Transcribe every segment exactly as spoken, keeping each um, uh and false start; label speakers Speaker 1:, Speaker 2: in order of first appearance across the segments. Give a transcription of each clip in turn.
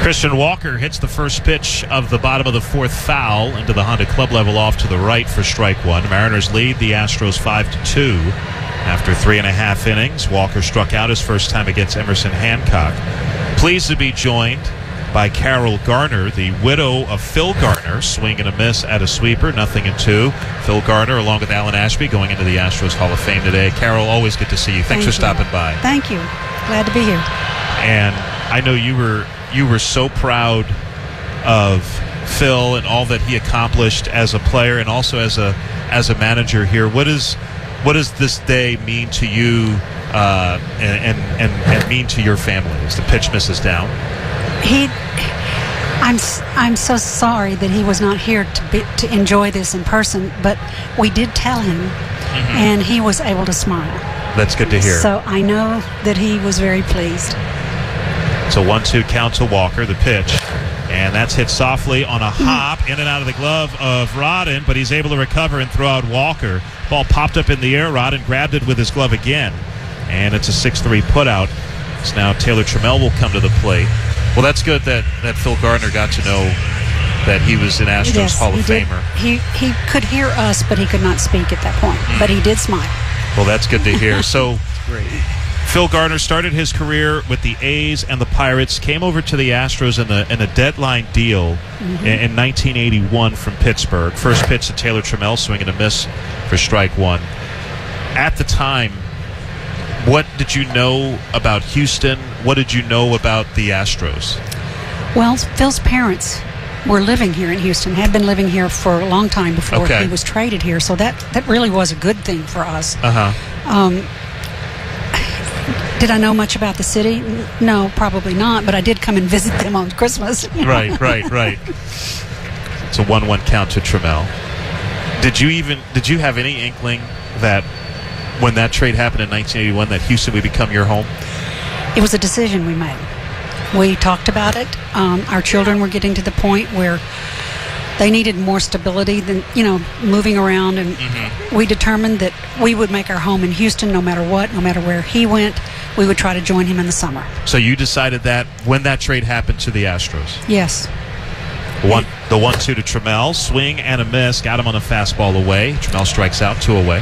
Speaker 1: Christian Walker hits the first pitch of the bottom of the fourth foul into the Honda Club level off to the right for strike one. Mariners lead the Astros five to two. After three and a half innings, Walker struck out his first time against Emerson Hancock. Pleased to be joined by Carol Garner, the widow of Phil Garner, swing and a miss at a sweeper, nothing in two. Phil Garner, along with Alan Ashby, going into the Astros Hall of Fame today. Carol, always good to see you. Thanks
Speaker 2: Thank
Speaker 1: for
Speaker 2: you.
Speaker 1: stopping by.
Speaker 2: Thank you. Glad to be here.
Speaker 1: And I know you were you were so proud of Phil and all that he accomplished as a player and also as a as a manager here. What is what does this day mean to you uh, and, and, and mean to your family as the pitch misses down?
Speaker 2: He, I'm s- I'm so sorry that he was not here to be, to enjoy this in person, but we did tell him, mm-hmm. and he was able to smile.
Speaker 1: That's good to hear.
Speaker 2: So I know that he was very pleased.
Speaker 1: So one two count to Walker, the pitch. And that's hit softly on a hop in and out of the glove of Rodden, but he's able to recover and throw out Walker. Ball popped up in the air. Rodden grabbed it with his glove again. And it's a six three putout. So now Taylor Trammell will come to the plate. Well, that's good that, that Phil Gardner got to know that he was an Astros
Speaker 2: yes,
Speaker 1: Hall of
Speaker 2: he did.
Speaker 1: Famer.
Speaker 2: He he could hear us, but he could not speak at that point. Mm. But he did smile.
Speaker 1: Well, that's good to hear. So
Speaker 3: Great.
Speaker 1: Phil Gardner started his career with the A's and the Pirates, came over to the Astros in, the, in a deadline deal mm-hmm. in, in nineteen eighty-one from Pittsburgh. First pitch to Taylor Trammell, swing and a miss for strike one. At the time, what did you know about Houston? What did you know about the Astros?
Speaker 2: Well, Phil's parents were living here in Houston, had been living here for a long time before
Speaker 1: okay.
Speaker 2: he was traded here, so that, that really was a good thing for us.
Speaker 1: Uh-huh.
Speaker 2: Um, did I know much about the city? No, probably not, but I did come and visit them on Christmas. You know?
Speaker 1: Right, right, right. It's a one one count to Trammell. Did you even did you have any inkling that when that trade happened in nineteen eighty-one that Houston would become your home?
Speaker 2: It was a decision we made. We talked about it. Um, our children were getting to the point where they needed more stability than, you know, moving around, and mm-hmm. we determined that we would make our home in Houston no matter what, no matter where he went. We would try to join him in the summer.
Speaker 1: So you decided that when that trade happened to the Astros?
Speaker 2: Yes.
Speaker 1: One, the one two to Trammell, swing and a miss, got him on a fastball away. Trammell strikes out, two away.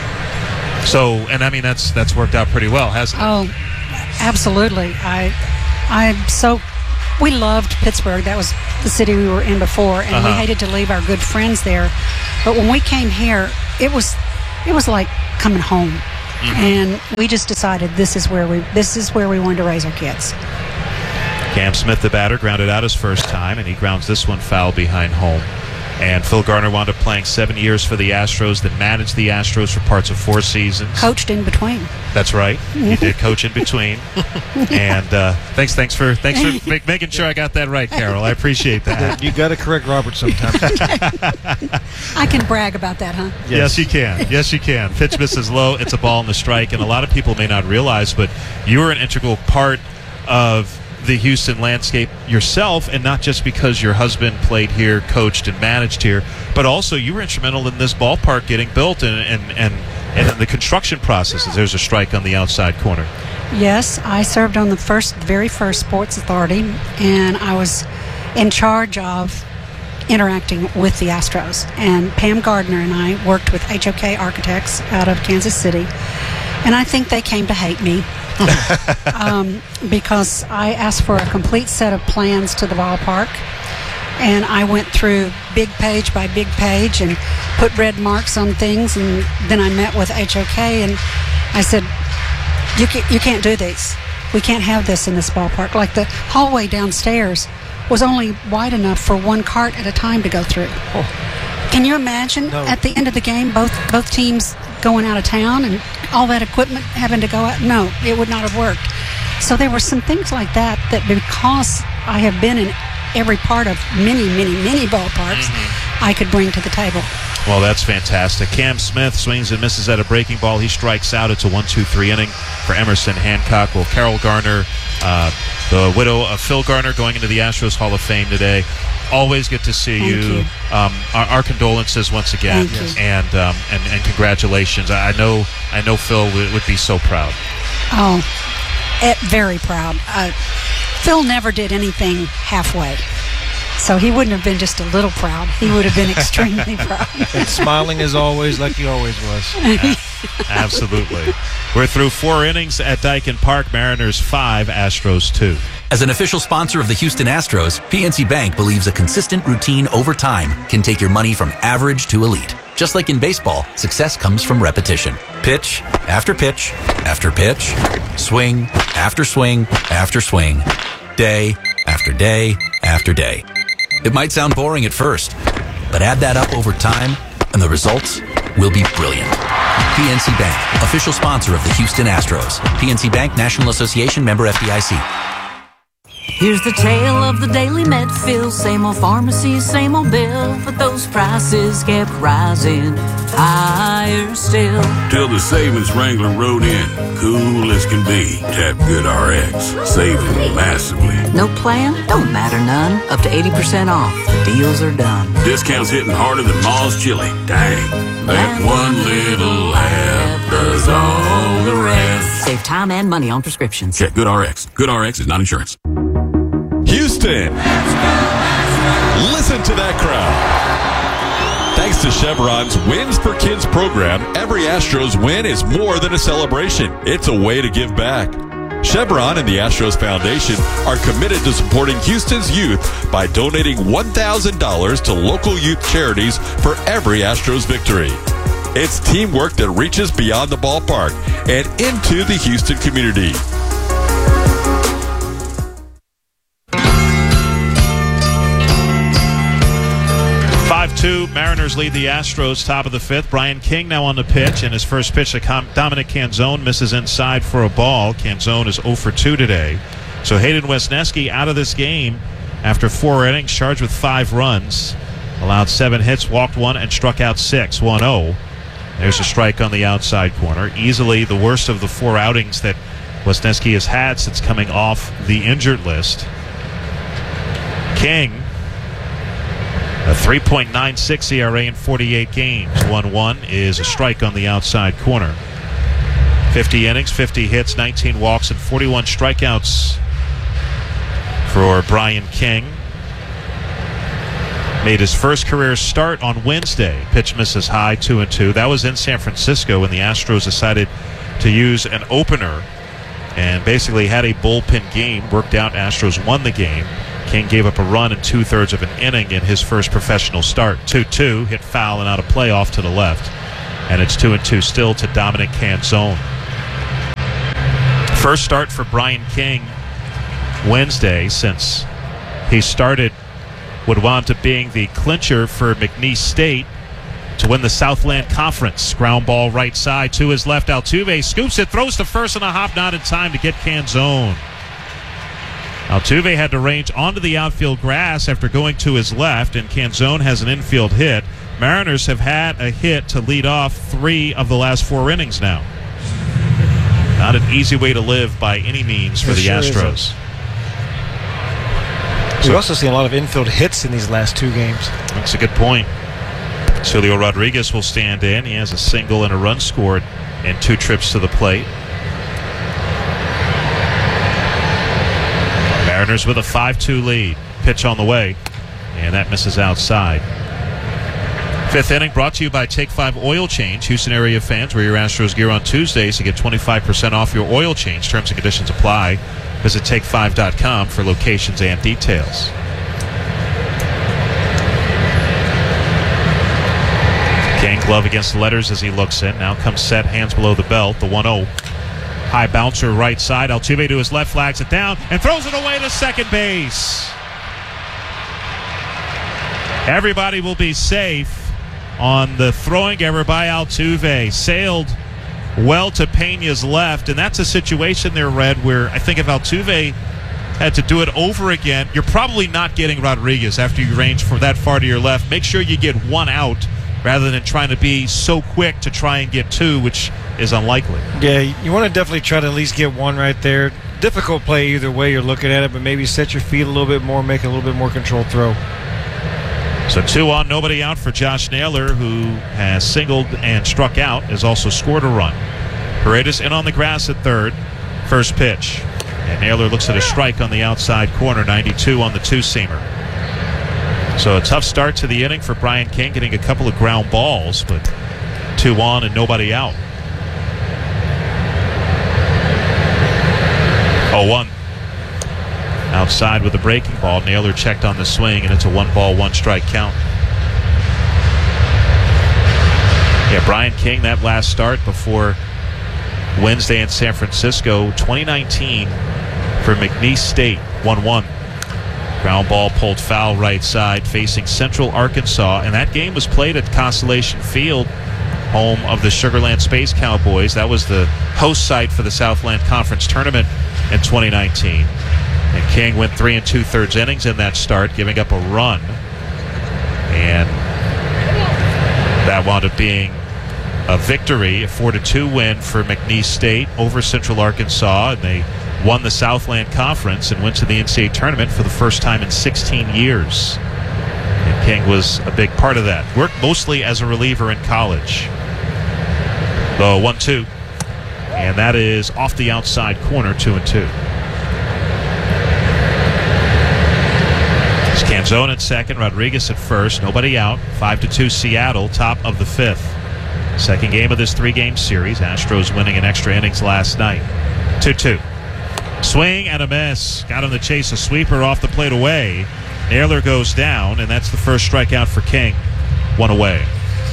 Speaker 1: So, and I mean, that's that's worked out pretty well, hasn't it?
Speaker 2: Oh, absolutely. I, I'm so, we loved Pittsburgh. That was the city we were in before, and
Speaker 1: uh-huh.
Speaker 2: we hated to leave our good friends there. But when we came here, it was, it was like coming home. Mm-hmm. And we just decided this is where we this is where we wanted to raise our kids.
Speaker 1: Cam Smith, the batter, grounded out his first time, and he grounds this one foul behind home. And Phil Garner wound up playing seven years for the Astros, then managed the Astros for parts of four seasons.
Speaker 2: Coached in between.
Speaker 1: That's right. He did coach in between. And uh, thanks, thanks for thanks for make, making sure I got that right, Carol. I appreciate that.
Speaker 3: You got to correct Robert sometimes.
Speaker 2: I can brag about that, huh?
Speaker 1: Yes. yes, you can. Yes, you can. Pitch misses low. It's a ball in the strike, and a lot of people may not realize, but you were an integral part of the Houston landscape yourself, and not just because your husband played here, coached, and managed here, but also you were instrumental in this ballpark getting built and and and, and in the construction processes. There's a strike on the outside corner.
Speaker 2: Yes, I served on the first, very first Sports Authority, and I was in charge of interacting with the Astros. And Pam Gardner and I worked with H O K Architects out of Kansas City, and I think they came to hate me. um, because I asked for a complete set of plans to the ballpark, and I went through big page by big page and put red marks on things, and then I met with H O K and I said, you can't, you can't do this. We can't have this in this ballpark. Like the hallway downstairs was only wide enough for one cart at a time to go through. Oh. Can you imagine no. at the end of the game both both teams going out of town and all that equipment having to go out? No, it would not have worked. So there were some things like that that, because I have been in every part of many, many, many ballparks, mm-hmm. I could bring to the table.
Speaker 1: Well, that's fantastic. Cam Smith swings and misses at a breaking ball. He strikes out. It's a one two three inning for Emerson Hancock. Well, Carol Garner, uh, the widow of Phil Garner, going into the Astros Hall of Fame today. Always good to see
Speaker 2: Thank
Speaker 1: you.
Speaker 2: you.
Speaker 1: Um, our, our condolences once again,
Speaker 2: Thank you.
Speaker 1: and um, and and congratulations. I I know I know Phil would, would be so proud.
Speaker 2: Oh, eh, very proud. Uh, Phil never did anything halfway. So he wouldn't have been just a little proud. He would have been extremely proud.
Speaker 3: And smiling as always, like he always was.
Speaker 1: A- absolutely. We're through four innings at Daikin Park. Mariners five, Astros two.
Speaker 4: As an official sponsor of the Houston Astros, P N C Bank believes a consistent routine over time can take your money from average to elite. Just like in baseball, success comes from repetition. Pitch after pitch after pitch. Swing after swing after swing. Day after day after day. It might sound boring at first, but add that up over time, and the results will be brilliant. P N C Bank, official sponsor of the Houston Astros. P N C Bank, National Association, member F D I C.
Speaker 5: Here's the tale of the daily Medfield. Same old pharmacy, same old bill, but those prices kept rising higher still.
Speaker 6: Till the savings wrangler rode in, cool as can be. Tap Good R X, saving massively.
Speaker 5: No plan? Don't matter none. Up to eighty percent off. The deals are done.
Speaker 6: Discounts hitting harder than Ma's chili. Dang, that one little app does all the rest.
Speaker 5: Save time and money on prescriptions.
Speaker 6: Check Good R X. Good R X is not insurance.
Speaker 7: Houston, listen to that crowd. Thanks to Chevron's Wins for Kids program, every Astros win is more than a celebration. It's a way to give back. Chevron and the Astros Foundation are committed to supporting Houston's youth by donating one thousand dollars to local youth charities for every Astros victory. It's teamwork that reaches beyond the ballpark and into the Houston community.
Speaker 1: five two, Mariners lead the Astros, top of the fifth. Brian King now on the pitch, and his first pitch to Dominic Canzone misses inside for a ball. Canzone is oh for two today. So Hayden Wesneski out of this game after four innings, charged with five runs. Allowed seven hits, walked one, and struck out six, one oh. There's a strike on the outside corner. Easily the worst of the four outings that Wesneski has had since coming off the injured list. King, a three point nine six E R A in forty-eight games. one one is a strike on the outside corner. fifty innings, fifty hits, nineteen walks, and forty-one strikeouts for Brian King. Made his first career start on Wednesday. Pitch misses high, two and two. That was in San Francisco when the Astros decided to use an opener and basically had a bullpen game. Worked out, Astros won the game. King gave up a run in two-thirds of an inning in his first professional start. two two, hit foul and out of play off to the left. And it's two and two still to Dominic Canzone. First start for Brian King Wednesday since he started what wound up being the clincher for McNeese State to win the Southland Conference. Ground ball right side to his left. Altuve scoops it, throws to first on a hop, not in time to get Canzone. Altuve had to range onto the outfield grass after going to his left, and Canzone has an infield hit. Mariners have had a hit to lead off three of the last four innings now. Not an easy way to live by any means for
Speaker 3: It
Speaker 1: the
Speaker 3: sure
Speaker 1: Astros.
Speaker 3: isn't. We've also seen a lot of infield hits in these last two games.
Speaker 1: That's a good point. Julio Rodriguez will stand in. He has a single and a run scored in two trips to the plate. Mariners with a five two lead. Pitch on the way, and that misses outside. Fifth inning brought to you by Take five Oil Change. Houston area fans, wear your Astros gear on Tuesdays to get twenty-five percent off your oil change. Terms and conditions apply. Visit take five dot com for locations and details. King glove against the letters as he looks in. Now comes set, hands below the belt. The one oh. High bouncer right side. Altuve to his left, flags it down, and throws it away to second base. Everybody will be safe on the throwing error by Altuve. Sailed well to Pena's left, and that's a situation there, Red, where I think if Altuve had to do it over again, you're probably not getting Rodriguez after you range for that far to your left. Make sure you get one out rather than trying to be so quick to try and get two, which is unlikely.
Speaker 3: Yeah, you want to definitely try to at least get one right there. Difficult play either way you're looking at it, but maybe set your feet a little bit more, make a little bit more controlled throw.
Speaker 1: So two on, nobody out for Josh Naylor, who has singled and struck out, has also scored a run. Paredes in on the grass at third. First pitch. And Naylor looks at a strike on the outside corner, ninety-two on the two-seamer. So a tough start to the inning for Brian King, getting a couple of ground balls, but two on and nobody out. oh one. Outside with a breaking ball. Naylor checked on the swing, and it's a one-ball, one-strike count. Yeah, Brian King, that last start before Wednesday in San Francisco, twenty nineteen for McNeese State, one one. Ground ball pulled foul right side facing Central Arkansas, and that game was played at Constellation Field, home of the Sugarland Space Cowboys. That was the host site for the Southland Conference Tournament in twenty nineteen. And King went three and two-thirds innings in that start, giving up a run. And that wound up being a victory, a four to two win for McNeese State over Central Arkansas, and they won the Southland Conference and went to the N C double A tournament for the first time in sixteen years. And King was a big part of that. Worked mostly as a reliever in college. The one two. And that is off the outside corner, two and two. It's Canzone at second, Rodriguez at first, nobody out. five to two Seattle, top of the fifth. Second game of this three-game series. Astros winning in extra innings last night. two two. Swing and a miss. Got him to chase a sweeper off the plate away. Naylor goes down, and that's the first strikeout for King. One away.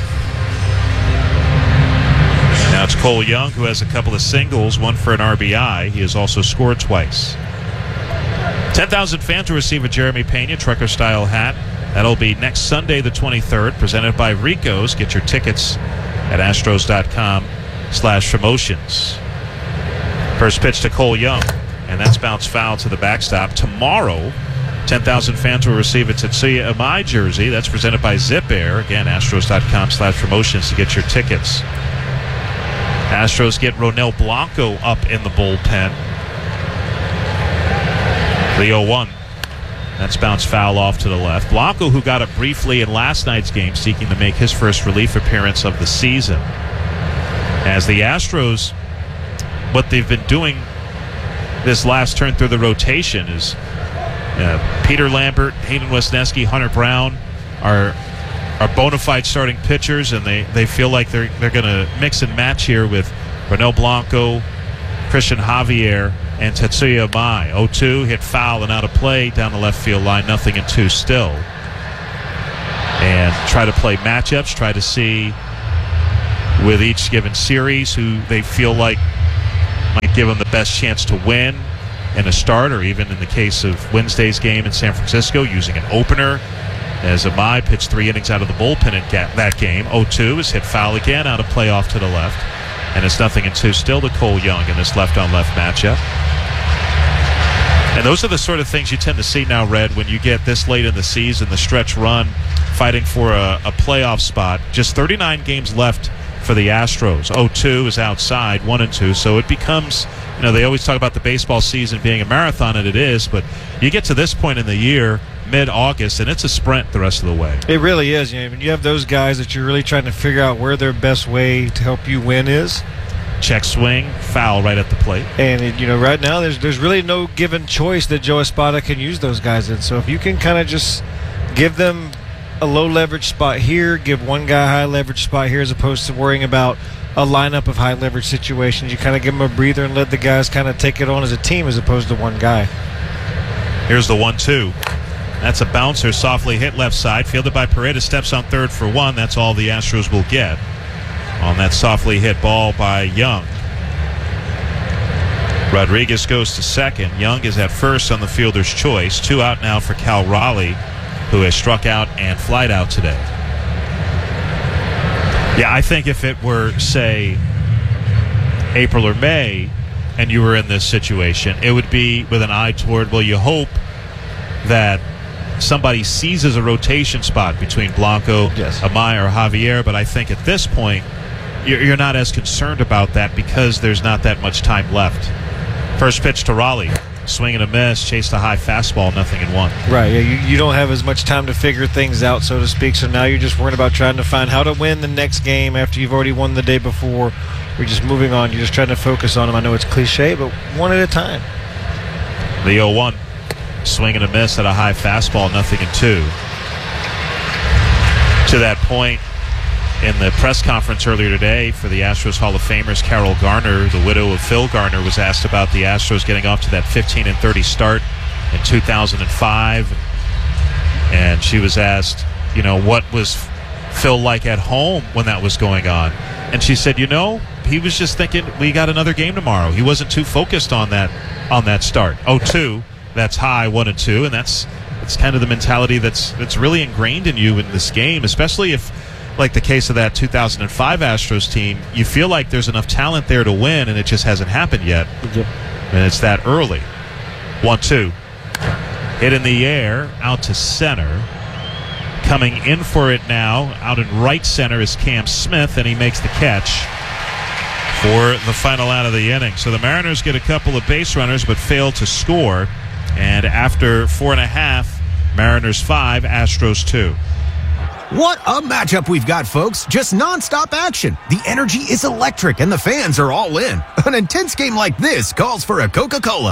Speaker 1: Now it's Cole Young, who has a couple of singles, one for an R B I. He has also scored twice. ten thousand fans will receive a Jeremy Pena trucker-style hat. That'll be next Sunday, the twenty-third, presented by Rico's. Get your tickets at astros.com slash promotions. First pitch to Cole Young, and that's bounced foul to the backstop. Tomorrow, ten thousand fans will receive a Tetsuya Amai jersey. That's presented by Zip Air. Again, astros.com slash promotions to get your tickets. Astros get Ronel Blanco up in the bullpen. The oh one. That's bounced foul off to the left. Blanco, who got it briefly in last night's game, seeking to make his first relief appearance of the season. As the Astros, what they've been doing this last turn through the rotation is uh, Peter Lambert, Hayden Wesneski, Hunter Brown are are bona fide starting pitchers, and they, they feel like they're they're going to mix and match here with Ronel Blanco, Christian Javier, and Tetsuya Amai. oh two, hit foul and out of play down the left field line, nothing in two still. And try to play matchups, try to see with each given series who they feel like might give them the best chance to win in a start, or even in the case of Wednesday's game in San Francisco, using an opener. As Amai pitched three innings out of the bullpen in that game. oh two is hit foul again, out of play off to the left. And it's nothing in two still to Cole Young in this left-on-left matchup. And those are the sort of things you tend to see now, Red, when you get this late in the season, the stretch run, fighting for a, a playoff spot. Just thirty-nine games left for the Astros. oh two is outside, one and two. So it becomes, you know, they always talk about the baseball season being a marathon, and it is, but you get to this point in the year, mid-August, and it's a sprint the rest of the way.
Speaker 3: It really is. You know, when you have those guys that you're really trying to figure out where their best way to help you win is.
Speaker 1: Check swing, foul right at the plate.
Speaker 3: And, it, you know, right now there's there's really no given choice that Joe Espada can use those guys in. So if you can kind of just give them a low-leverage spot here, give one guy a high-leverage spot here, as opposed to worrying about a lineup of high-leverage situations, you kind of give them a breather and let the guys kind of take it on as a team as opposed to one guy.
Speaker 1: Here's the one two. That's a bouncer, softly hit left side, fielded by Paredes, steps on third for one. That's all the Astros will get on that softly hit ball by Young. Rodriguez goes to second. Young is at first on the fielder's choice. Two out now for Cal Raleigh, who has struck out and flied out today. Yeah, I think if it were, say, April or May, and you were in this situation, it would be with an eye toward, well, you hope that somebody seizes a rotation spot between Blanco,
Speaker 3: yes,
Speaker 1: Amai, or Javier, but I think at this point you're, you're not as concerned about that because there's not that much time left. First pitch to Raleigh. Swing and a miss, chased a high fastball, nothing in one.
Speaker 3: Right, yeah, you, you don't have as much time to figure things out, so to speak, so now you're just worried about trying to find how to win the next game after you've already won the day before. We're just moving on. You're just trying to focus on them. I know it's cliche, but one at a time.
Speaker 1: The oh one. Swing and a miss at a high fastball, nothing in two. To that point, in the press conference earlier today for the Astros Hall of Famers, Carol Garner, the widow of Phil Garner, was asked about the Astros getting off to that fifteen and thirty start in two thousand five. And she was asked, you know, what was Phil like at home when that was going on? And she said, you know, he was just thinking, we got another game tomorrow. He wasn't too focused on that on that start. oh two. That's high, one and two, and that's that's kind of the mentality that's that's really ingrained in you in this game, especially if, like the case of that two thousand five Astros team, you feel like there's enough talent there to win, and it just hasn't happened yet. And it's that early. one two. Hit in the air, out to center. Coming in for it now, out in right center is Cam Smith, and he makes the catch for the final out of the inning. So the Mariners get a couple of base runners, but fail to score. And after four and a half, Mariners five, Astros two.
Speaker 8: What a matchup we've got, folks. Just nonstop action. The energy is electric and the fans are all in. An intense game like this calls for a Coca-Cola.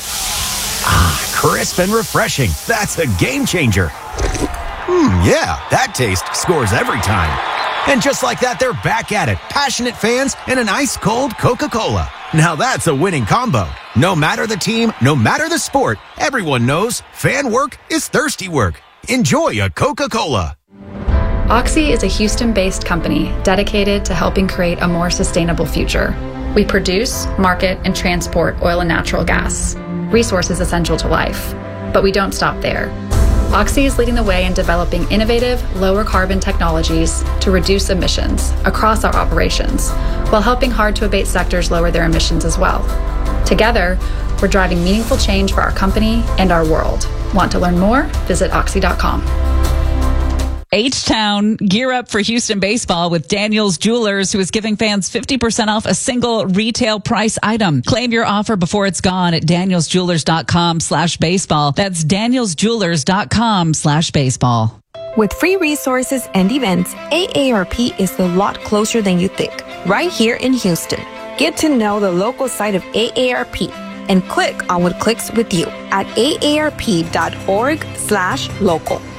Speaker 8: Ah, crisp and refreshing. That's a game changer. Hmm, yeah, that taste scores every time. And just like that, they're back at it. Passionate fans and an ice-cold Coca-Cola. Now that's a winning combo. No matter the team, no matter the sport, everyone knows fan work is thirsty work. Enjoy a Coca-Cola.
Speaker 9: Oxy is a Houston-based company dedicated to helping create a more sustainable future. We produce, market, and transport oil and natural gas, resources essential to life. But we don't stop there. Oxy is leading the way in developing innovative, lower carbon technologies to reduce emissions across our operations, while helping hard-to-abate sectors lower their emissions as well. Together, we're driving meaningful change for our company and our world. Want to learn more? Visit oxy dot com.
Speaker 10: H-Town, gear up for Houston baseball with Daniels Jewelers, who is giving fans fifty percent off a single retail price item. Claim your offer before it's gone at daniels jewelers dot com slash baseball. That's daniels jewelers dot com slash baseball.
Speaker 11: With free resources and events, A A R P is a lot closer than you think. Right here in Houston. Get to know the local side of A A R P and click on what clicks with you at A A R P dot org slash local.